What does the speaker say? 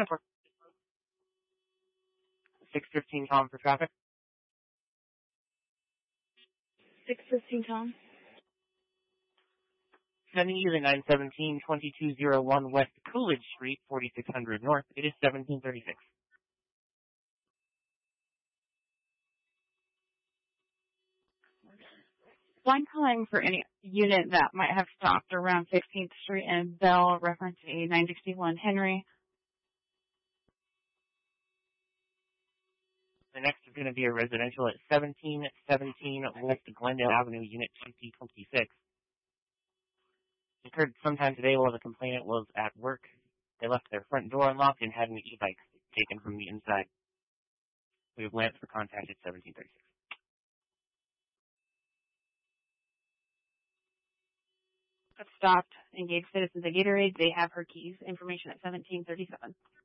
10-4. 615 Tom for traffic. 615 Tom. Sending you the 917-2201 West Coolidge Street, 4600 North. It is 1736. Line calling for any unit that might have stopped around 16th Street and Bell, reference a 961 Henry. The next is going to be a residential at 1717 West Glendale Avenue, Unit 2026. Occurred sometime today while the complainant was at work. They left their front door unlocked and had an e-bike taken from the inside. We have Lance for contact at 1736. Stopped. Engaged citizens at Gatorade. They have her keys. Information at 1737.